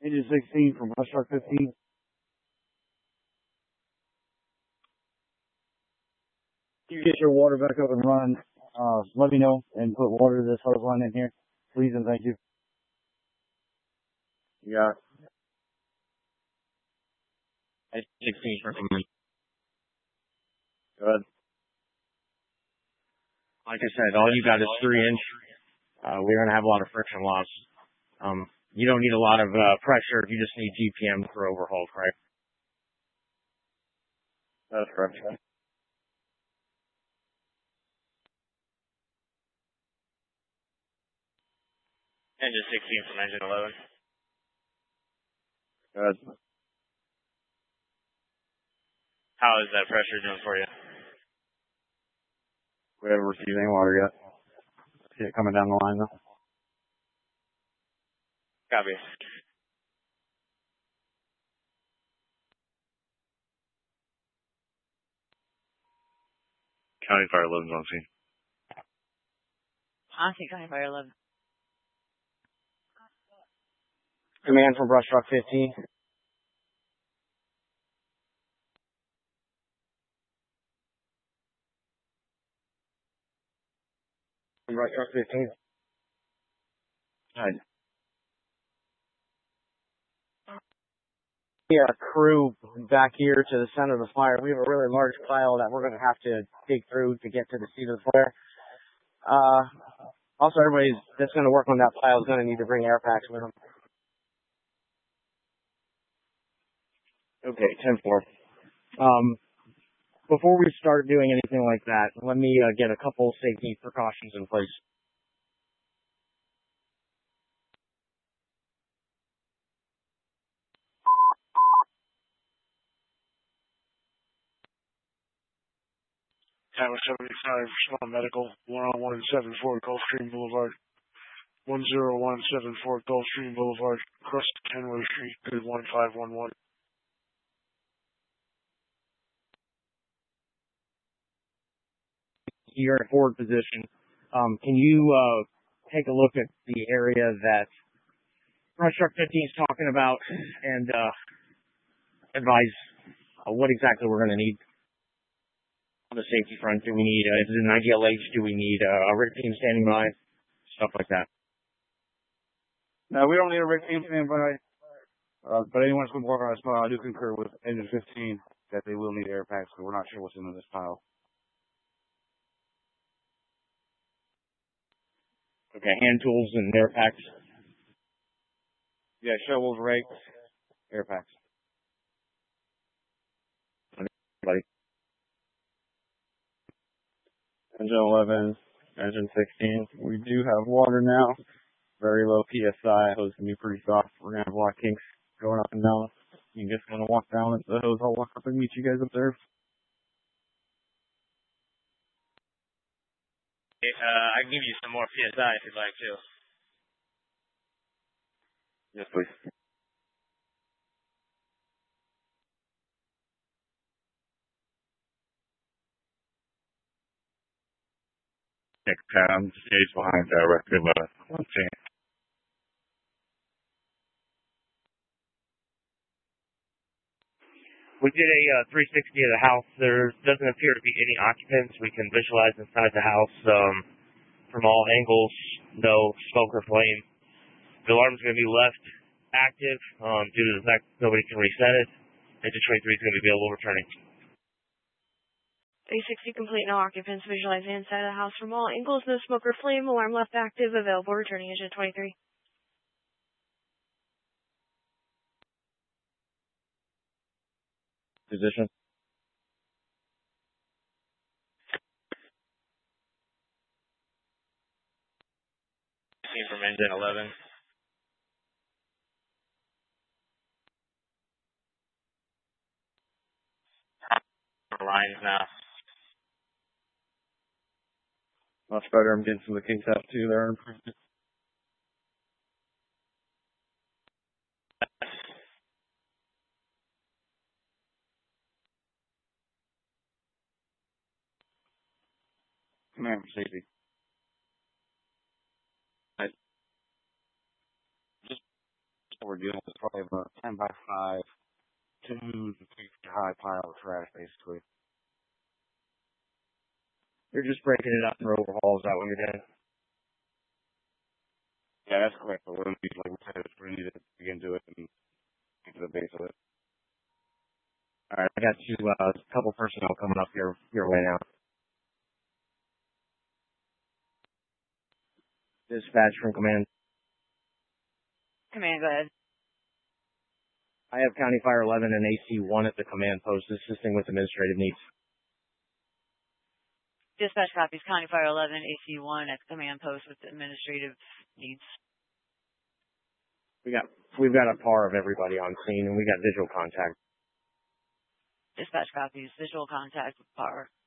Engine 16 from Brush Truck 15. You get your water back up and running. Let me know and put water to this hose line in here. Please and thank you. Yeah. 16 from me. Good. Like I said, all you got is 3-inch. We don't have a lot of friction loss. You don't need a lot of pressure. You just need GPM for overhaul, correct? That's correct. Engine 16 from engine 11. Good. How is that pressure doing for you? We haven't received any water yet. See it coming down the line though. Copy. County Fire 11's on scene. County Fire 11. Command from Brush Truck 15. From Brush Truck 15. Right. Yeah, crew back here to the center of the fire. We have a really large pile that we're going to have to dig through to get to the seat of the flare. Also, everybody that's going to work on that pile is going to need to bring air packs with them. Okay, 10-4. Before we start doing anything like that, let me get a couple safety precautions in place. Tower 75, Small Medical, 10174 Gulfstream Boulevard, 10174 Gulfstream Boulevard, across Kenway Street, good 1511. You're in forward position. Can you take a look at the area that Brush Truck 15 is talking about and advise what exactly we're going to need on the safety front? Do we need, is it an IGLH? Do we need a rig team standing by? Stuff like that. No, we don't need a rig team standing by. But anyone who's working on this pile, I do concur with Engine 15 that they will need air packs, because we're not sure what's in this pile. Okay, hand tools and air packs. Yeah, shovels, rakes, air packs. Buddy. Engine 11, engine 16. We do have water now. Very low PSI. Hose can be pretty soft. We're going to have a lot of kinks going up and down. You just want to walk down with the hose. I'll walk up and meet you guys up there. I can give you some more PSI if you'd like to. Yes, please. Next time, stage behind record on scene. We did a 360 of the house. There doesn't appear to be any occupants. We can visualize inside the house from all angles. No smoke or flame. The alarm is going to be left active due to the fact that nobody can reset it. Engine 23 is going to be available returning. 360 complete, no occupants. Visualizing inside of the house from all angles. No smoke or flame. Alarm left active. Available returning. Engine 23. Position. Seen from engine 11. Lines now. Much better. I'm getting some of the kinks out too there. Command for safety. we're dealing with probably about 10 by 5, 2 to 3 feet high pile of trash, basically. You're just breaking it up for overhaul. Is that what you're doing? Yeah, that's correct. But we're going to be, like we said, we need to begin to it and get to the base of it. All right, I got you a couple personnel coming up your way now. Dispatch from command. Command, go ahead. I have County Fire 11 and AC1 at the command post assisting with administrative needs. Dispatch copies. County Fire 11, AC1 at the command post with administrative needs. We've got a par of everybody on scene, and we got visual contact. Dispatch copies. Visual contact with power.